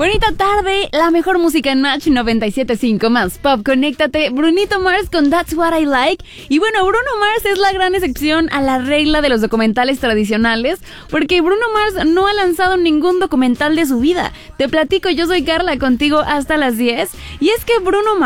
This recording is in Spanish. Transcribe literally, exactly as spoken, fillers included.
Bonita tarde, la mejor música en Match noventa y siete punto cinco más Pop, conéctate, Brunito Mars con That's What I Like. Y bueno, Bruno Mars es la gran excepción a la regla de los documentales tradicionales, porque Bruno Mars no ha lanzado ningún documental de su vida. Te platico, yo soy Carla, contigo hasta las diez, y es que Bruno Mars